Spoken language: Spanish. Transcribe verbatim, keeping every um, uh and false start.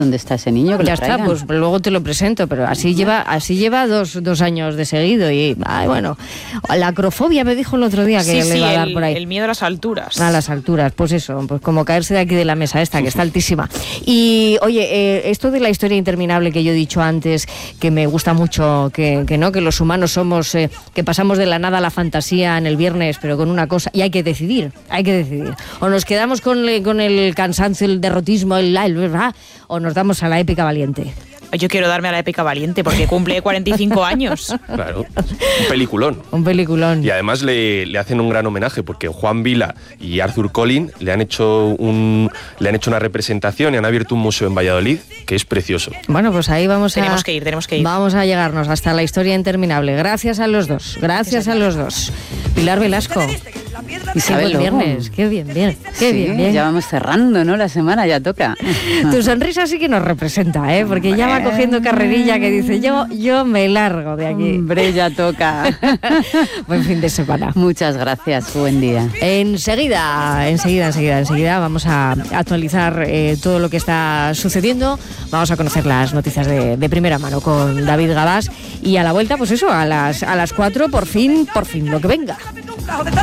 ¿Dónde está ese niño? Que ya lo está, traigan. pues luego te lo presento, pero así lleva así lleva dos, dos años de seguido y, ay, bueno, la acrofobia me dijo el otro día que sí, le sí, iba a dar el, por ahí. el miedo a las alturas. A las alturas, pues eso, pues como caerse de aquí de la mesa esta, que está altísima. Y, oye, eh, esto de la historia interminable que yo he dicho antes, que me gusta mucho, que, que no, que los humanos somos, eh, que pasamos de la nada a la fantasía en el viernes, pero con una cosa, y hay que decidir, hay que decidir. O nos quedamos con, con el cansancio, el derrotismo, el, el, el o nos damos a la épica valiente. Yo quiero darme a la épica valiente porque cumple cuarenta y cinco años. Claro, un peliculón. Un peliculón. Y además le, le hacen un gran homenaje porque Juan Vila y Arthur Collins le han hecho un le han hecho una representación y han abierto un museo en Valladolid que es precioso. Bueno, pues ahí vamos a... Tenemos que ir, tenemos que ir. Vamos a llegarnos hasta la historia interminable. Gracias a los dos, gracias a los dos. Pilar Velasco. Isabel el viernes, qué bien, bien, qué sí, bien, bien. Ya vamos cerrando, ¿no? La semana ya toca. Tu sonrisa sí que nos representa, ¿eh? Porque ya va cogiendo carrerilla que dice, yo, yo me largo de aquí. Hombre, ya toca. Buen fin de semana. Muchas gracias, buen día. Enseguida, enseguida, enseguida, enseguida vamos a actualizar eh, todo lo que está sucediendo. Vamos a conocer las noticias de, de primera mano con David Gabás y a la vuelta, pues eso, a las, a las cuatro, por fin, por fin, lo que venga.